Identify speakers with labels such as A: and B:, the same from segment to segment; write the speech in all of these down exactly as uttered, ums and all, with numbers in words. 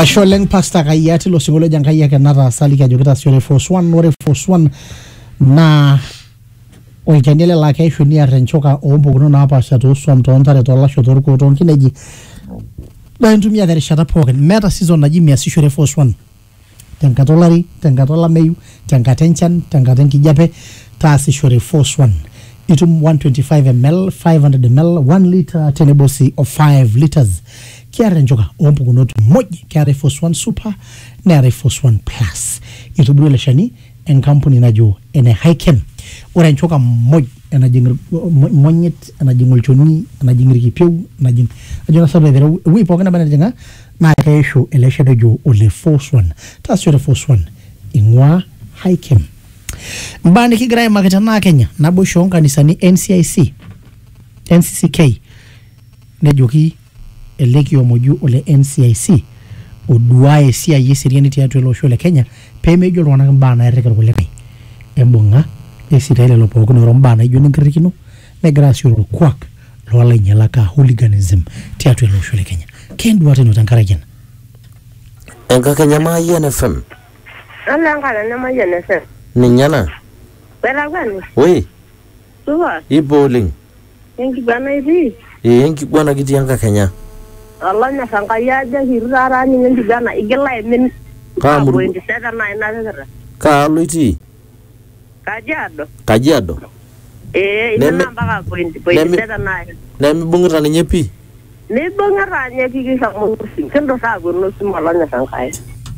A: Asholeng Pastor Kayati lo singolo jankaya kenara sali ka jokita sore force one ore force one na oijanele la ke shuni arenchoka ombuguno na apa shato swam tontare to la shotor ko ton kineji bantumia there shata poken meta season na jimi asishure force one tenkatolari tenkatola meyu tenkatenchan tenkaten kijape ta asishure force one itum one twenty-five milliliters five hundred milliliters one liter tenebosi of five liters kiare njoka ombuguno moja kiare force one super na force one plus itubule shani en company najo ene hikem ora nchoka moj ena jingir monyet ena jingol choni ena jingir kipiu ena jing ajona sabe there we pokena bana jinga na kesho election jo ole force one tasyo force one ingwa hikem mbani kigira market na Kenya nabo shonga ni sani N C I C N C C K nejoki eleki omoju ole N C I C oduae sia yesiriani tiatu lo shole Kenya pemejo lwana mbana erekero kule kai embonga esirele lo poko no rombana ijo ninkrikino ne gracio lo kwak lo la nyalaka hooliganism tiatu lo shole Kenya kendu wate no tankara jena
B: enka Kenya ma N F M
C: ala ngala na ma N F M
B: ninyana
C: bela gwani
B: we
C: tuwa
B: iboling
C: enki bana ibi
B: enki bwana kiti enka Kenya
C: Allah na sangaya de hirara ni ngi gana igela min
B: ka mu
C: point seven nine na
B: ka luiti
C: Kajiado
B: Kajiado
C: eh ina namba ka point point seven nine
B: na mi bungura ni nyepi
C: ni bungura nyeki ki sa mo kendo sa go no simala na sangaya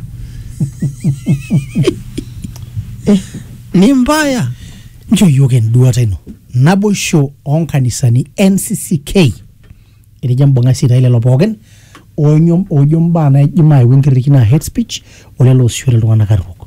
A: eh ni mbaya njo yogen duata ino nabo show on kanisani N C C K iri jambo ngasi ile lopogen onyom onyom bana jimai winkirikina head speech ole lo shure lo wana karoko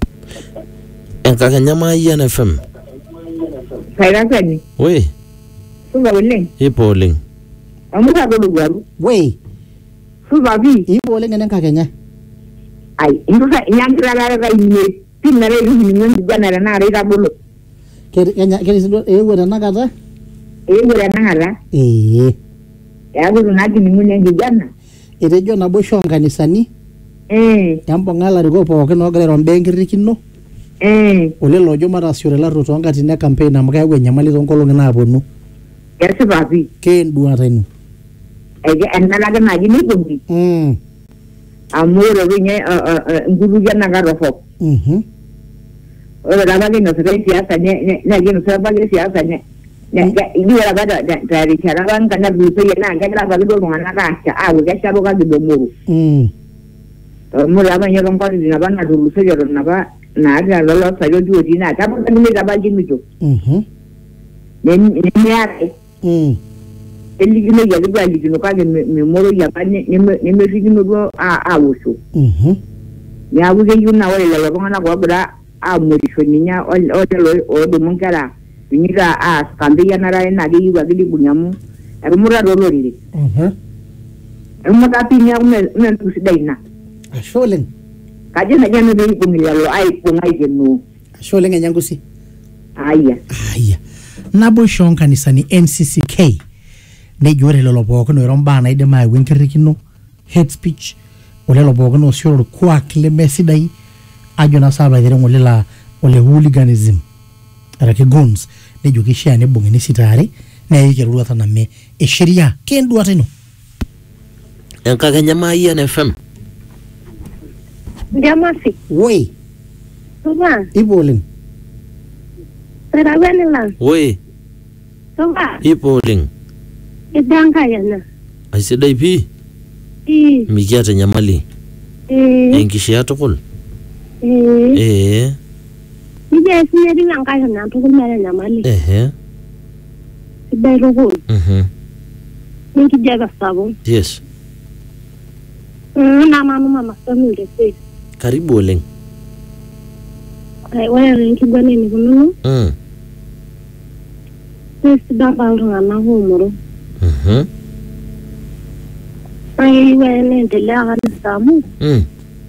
B: enka Kenya ma N F M
C: kaira kani
B: we
C: suba wele
B: iboling
C: amuka go gwaru
A: we
C: suba bi
A: iboling enka Kenya
C: ai indusa nyangira la ga ine tinare ni ngi gana na ra bolo
A: Kenya keri sido e wera nakata
C: e wera nakata
A: eh
C: ya gudu nati ni munye ngijana
A: etejo nabo shonga ni sani
C: eh
A: yambo ngala riko poke no gare rombe ngirikino
C: eh
A: ole lojo mara sure la roto ngati ne campaign amaka yagwe nyamali to nkolo ngina aponu
C: yasi babi
A: ke nduwa tenu
C: ege enala ga naji ni gumbi
A: mm
C: amuro binye nguru jana ga rofo
A: mhm
C: ora daga ni no se siasa ne ne ne no se ba ni siasa ne ne ini la bada dari cara kan kana bipe na ga la ba do ngana ka cha a ga cha ro ga do muru
A: mm
C: muru aba nyoro ngari dina bana do se yoro na ba na ga lo lo sa yo du dina ta ba ni ga ba jimi to
A: mhm
C: ne ne ya
A: mm
C: eli gino ya ga li gino ka me moro ya ba ne ne me rigino do a a woso
A: mhm
C: ya bu ge yuna wala la ba ngana go bra a muri shoninya o lo o do munkara Binira a skambia na rai na gi wa gi bunyamu e mura do lori
A: mhm
C: e mata pinya me me tusidaina
A: asholen
C: kaje na jana be bungira lo ai kungai genu
A: asholen nyangusi
C: aya
A: aya nabo shonga ni sani N C C K ne jore lo loboko no romba na ide mai winkirikino head speech ole loboko no sure kwa kile mesidai ajona saba dire ngolela ole hooliganism arake guns ne jukisha ne bonge ni sitare na yike ruwa na me e sheria ken duata ino
B: enka Kenya ma N F M
C: jamasi
A: we
C: tuba
A: iboling
C: tera wenela
B: we
C: tuba
B: iboling
C: idanka yana
B: aisidai pi
C: i
B: mikiata nyamali
C: eh
B: enkishia tukul
C: eh
B: eh
C: ije siye dinga ngaya na tukul mele nyamali
B: eh
C: ibai rugo
B: mhm
C: ninki jaga sabo
B: yes
C: na mama mama samule se
B: karibu oleng
C: ai wala ninki bane ni kuno
B: mm
C: sisi daba ndo na humoro
B: mhm
C: ai wala ndela kana samu
B: mm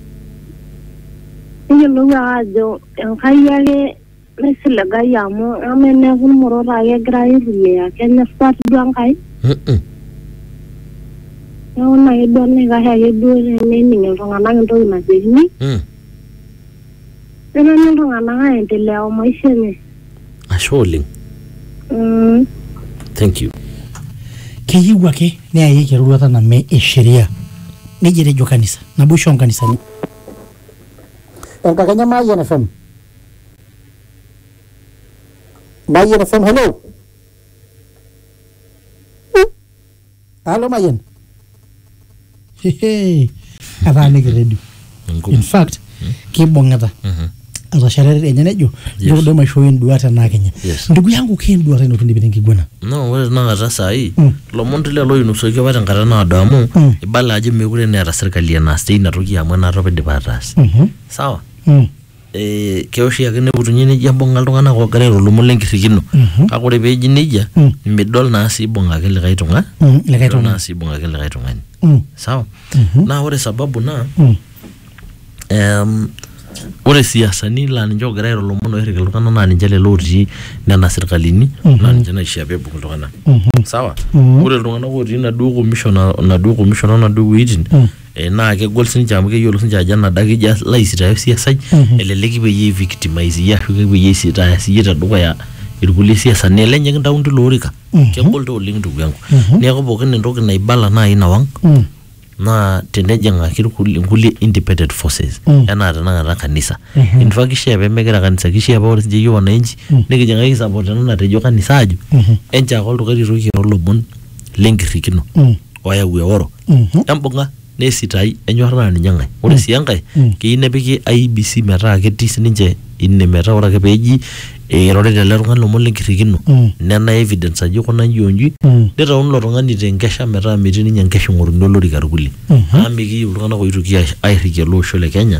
C: iyo lo ajo en kayale mesile gayamo amene humoro ra ye grai ruya kenya sport duan kai
B: mhm
D: Naona idol ni kahaya idol ni iltung'anak entoki najokini.
B: Mm.
D: Netoni iltung'anak aendelea maisha enye.
B: Ashe oleng.
D: Mm.
B: Thank you.
A: keyieu ake neyayieki eroruata name esheria nejia etejo kanisa naboisho onkanisani enkakenya Mayian F M Mayian F M hello hello Mayian hehe ataaniki radio in fact kibongeta atasharere enye nejo ndio ndo maisho nduata na Kenya ndugu yangu kinduata ino tundipita nkigwana
B: no wewe na hata sai lomon tile lo inusoki wata nkata na adamu ibala aje mekure ne ara serikali ya na stay na toki amwe na tope dipatas sawa eh keoshi yake ne butunye ne jambo ngaldungana ko garero lo molenkirikino akore beji neja midol na si bonga ke likai tunga likai tunga na si bonga ke likai tunga sawa na ore sababu na em ore siasa ni la njo garero lo mono hereke lukana na njele loti na serikalini na njana ishabe bukutokana sawa ore lungana ko dina du commissioner na du commissioner na du within eh na ke gol sin jamu ke yolo sin jana dagi ja laisita siasa eleleki be ye victimize ya ke be ye sita siyeta duka ya irguli siasa ne lenye ndaundi lorika ke gol to lindu yangu ne ko boken ndoke na ibala na ina wang na tenejenga kirukuli nguli independent forces yana tana na kanisa in fact shebe megera kanisa kisheba ore je yona inji nikijenga isapota na tejo kanisa aju enja ko lukari ruki rolobon lengirikino oya weoro ambonga nesitai enyorana ni nyanga ore siyangai kiinepiki I B C meta ketis ninje inne meta ora ke peji erore de lerungan lo molenkirikino nena evidence ajo kona yonji deta unlo rungani tenkesha meta mitini nyankesha ngorundo lori karukuli amiki ulungana ko itukia airike lo shole Kenya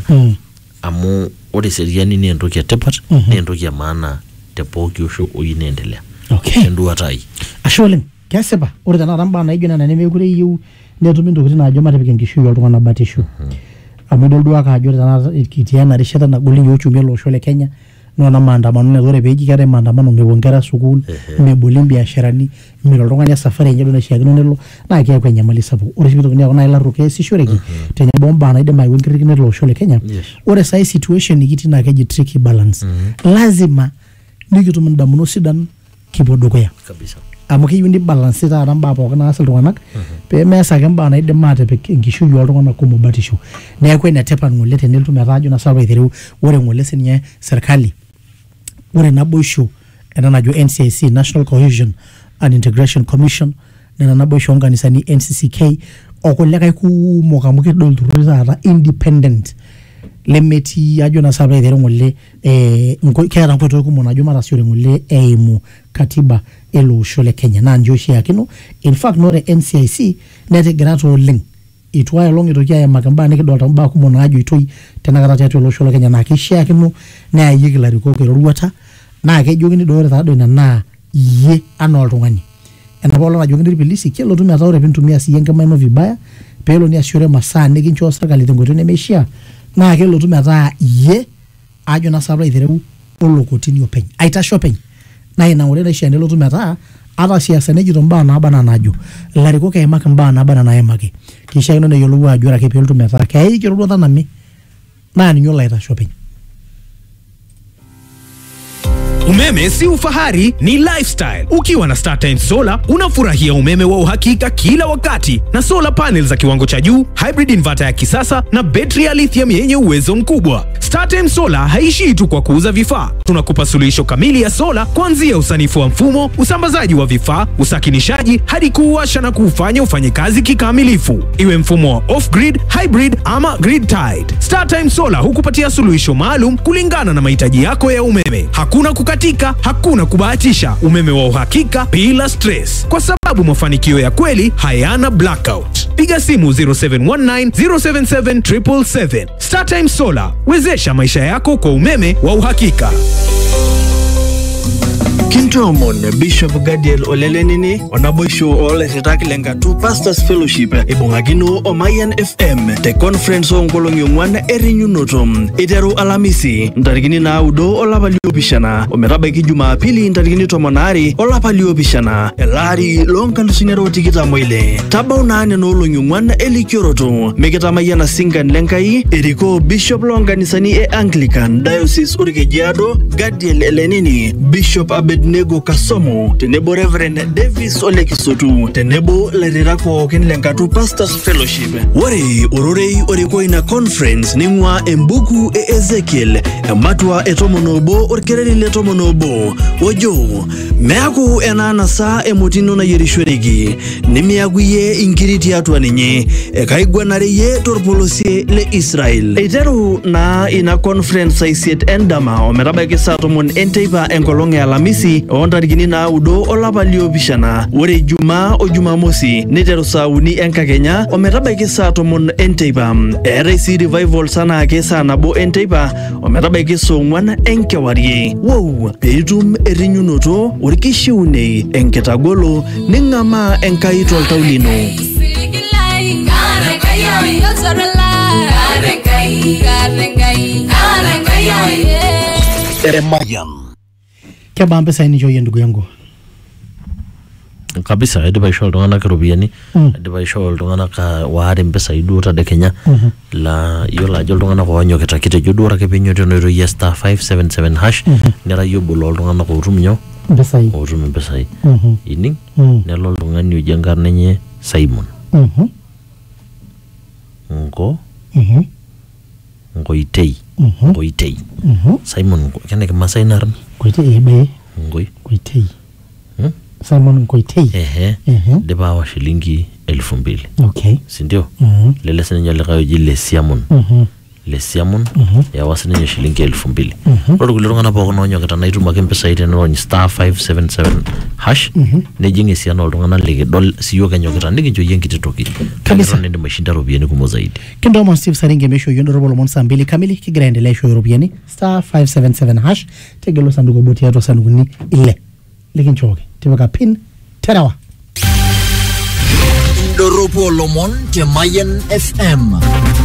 B: amu ore seriani ni entoki tepat ni entoki ya maana te poki osho oyinendelea
A: okay
B: ndu atai
A: asholeng keseba ore tana ramba na ijo nana nemekure yiu netumi ntokitin naajo matipik enkishui oltung'anak batisho amu dol duaka ajo tana kitiana rishata nagoli yochumi lo shole Kenya nona maandamano ne ore peji kare maandamano mebongera sukul meboli biasharani miro oltung'ani safari enye dona shiakino nelo na kiya kwenye mali sapu ore sibito kunia kuna ila ruke sishoreki tenye bomba na ide mai wenkirikine lo shole Kenya ore sai situation ikiti na keji tricky balance lazima nikitum ndamuno sidan kibodokoya
B: kabisa
A: amu kiyundi balance ta ramba pooki naas iltung'anak pee meesa ke mbaa naidim maatipik enkishui oltung'anak kumok batisho neeku enetipat ng'ole tenelotu metaa ajo na sapa aitereu ore ng'ole sininye serkali ore naboisho ena najo N C I C National Cohesion and Integration Commission nena naboisho onkanisani N C C K okulekae kumok amu kidol tururi taata independent lemeti ajo na sapa aitereu ng'ole eh keeta nkoitoi kumok najo matasiore ng'ole eimu katiba elo shole Kenya na njoshi yakino in fact nore N C I C netegira to oleng itwaye long itoki ayamaka mbaa nikidolta mbaa kumok naajo itoi tenakata tiatua elo shole Kenya na kishiakino neyayieki larikok eroruata na kejokini dore taado ina na iye ana oltung'ani enapa olong ajokini irpilisi kelotu metaa ore pintumia siye enkima ino vibaya peelo niasishore masaa nikinchoo serkali tenkoitoi nemeishia na kelotu metaa iye ajo na sapa aitereu olokotini openy aitasho openy na ina ng'ole naishaa nelotu metaa ata siasa nejito mbaa naba na najo larikok eimaki mbaa naba na naimaki kishaakino neyiolou ajo ore ake peelotu metaa keyayieki eroruata name na ninye olo aitasho openy.
E: Umeme si ufahari, ni lifestyle. Ukiwa na StarTimes Solar, unafurahia umeme wa uhakika kila wakati na solar panels za kiwango cha juu, hybrid inverter ya kisasa na betri ya lithium yenye uwezo mkubwa. StarTimes Solar haishii tu kwa kuuza vifaa. Tunakupa suluhisho kamili ya solar kuanzia usanifu wa mfumo, usambazaji wa vifaa, usakinishaji hadi kuuwasha na kuufanya ufanye kazi kikamilifu. Iwe mfumo wa off-grid, hybrid ama grid tied. StarTimes Solar hukupatia suluhisho maalum kulingana na mahitaji yako ya umeme. Hakuna kukatika, hakuna kubahatisha, umeme wa uhakika bila stress. Kwa sababu mafanikio ya kweli hayana blackout. Piga simu zero seven one nine zero seven seven seven seven seven. StarTimes Solar, wezesha maisha yako kwa umeme wa uhakika.
F: Kintomon Bishop Gadiel Olelenini onaboisho oletitak lengatu Pastors Fellowship ibungakino o Mayan F M te conference onkolongi ong'wan erinyunoto iteru Alamisi ntarikini naudo olapa liopishana ometabaiki Jumapili ntarikini tomon aare olapa liopishana elari lonkalusuni are otikitam oile tabau naa nena olong'i ong'wan elikioroto mikitamayiana singan lenkai erikoo Bishop loonkanisani e Anglican Diocese Orkejiado Gadiel Elenini, Bishop Abednego Kasomo, tenebo Reverend Davis Ole Kisotu, tenebo lairirak pookin lenkatu Pastors Fellowship. Ore ororei oriko ina conference ning'ua embuku e Ezekiel, ematua etomon obo orkereri le tomon obo. Ojo, meaku enaana saa emotino nayierishoreki, nemiaku yie inkiri tiatua ninye, ekaiguanare yie torpolosie le Israel. Eiteru naa ina conference aisiet endama ometabaiki saa tomon enteipa enkolong e Alamisi ontarikini naudo olapa liopishana. Ore Jumaa o Jumamosi niteru saa uni enkakenya ometabaiki saa tomon enteipa. Eetai sii revival sanaake saa nabo enteipa ometabaiki saa ong'wan enkewarie. Wow, peitum erinyunoto orkishiunei enkitagolo ning'amaa Enkai toltau lino.
A: Kebaa mpisai nichooyie ndugu yangu?
B: Kabisa aidipa aishoo iltung'anak iropiyiani, aidipa aishoo iltung'anak waare mpisai duo tadekenya la yiolo ajo iltung'anak oonyokita kitejo duo ore ake piinyototo ena oitoi e star five seven seven hash nera iyie obo looltung'anak ootum nyoo
A: mpisai
B: ootum impisai ining nelo oltung'ani oji enkarna enye Simon Ngo Ngoitei Ngoitei Simon kene kimasai narn
A: Ngoitei ebe
B: Ngoi
A: Ngoitei Simon Ngoitei
B: ehe dipa awa shilingi elfu mbili.
A: Okay.
B: Sindio? Lele sininye likae oji Le Siamon Le Siamon yawa sininye shilingi elfu mbili. Ore kulie tung'anak pookin oonyokita naa itum ake mpisai tenirony star five seven seven hash nejing esiana oltung'anak likidol siyiok enyokita nikincho yie enkiti toki kabisa nindim aishinda ropiyiani kumok zaidi.
A: Kintoomon Steve Saringe meishooyie ndoropo lomon saa mbili kamili kigira aendelea aishooyo ropiyiani star five seven seven hash tegelu sanduku obo tiatua sandukuni ile likinchooki tipika pin terawa.
G: Ndoropo lomon te Mayan F M.